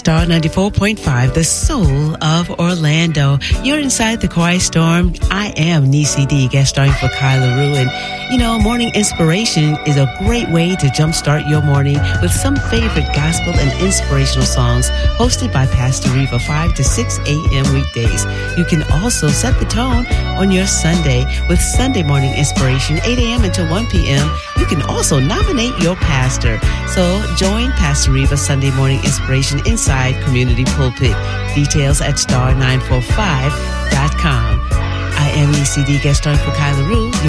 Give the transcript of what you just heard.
Star 94.5, the soul of Orlando. You're inside the Quiet Storm. I am Niecy D, guest starring for Kyla Rue. And, morning inspiration is a great way to jumpstart your morning with some favorite gospel and inspirational songs hosted by Pastor Reva 5 to 6 a.m. weekdays. You can also set the tone on your Sunday with Sunday morning inspiration, 8 a.m. until 1 p.m. You can also nominate your pastor. So join Pastor Reva Sunday morning inspiration inside Community Pulpit. Details at star945.com. I am ECD guest starring for Kyla Rue.